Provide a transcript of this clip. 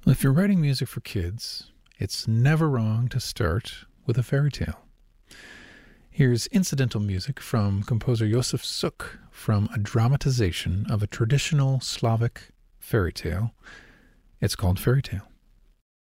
If you're writing music for kids, it's never wrong to start with a fairy tale. Here's incidental music from composer Josef Suk from a dramatization of a traditional Slavic fairy tale. It's called Fairy Tale.